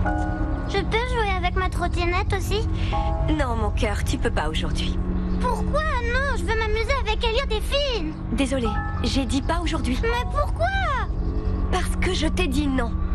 Je peux jouer avec ma trottinette aussi? Non, mon cœur, tu peux pas aujourd'hui. Pourquoi? Non, je veux m'amuser avec Elliot et Finn. Désolée, j'ai dit pas aujourd'hui. Mais pourquoi? Parce que je t'ai dit non.